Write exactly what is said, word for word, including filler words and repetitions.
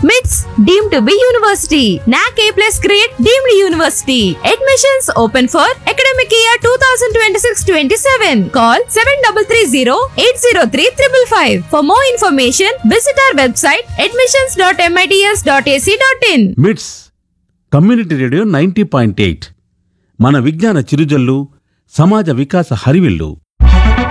MITS deemed to be university. N A C A plus grade deemed university. Admissions open for academic year twenty twenty-six twenty-seven. Call seven three three zero eight zero three five five. For more information, visit our website admissions dot mits dot a c dot in. మిట్స్ community radio ninety point eight మన విజ్ఞాన చిరుజల్లు, సమాజ వికాస హరివిల్లు.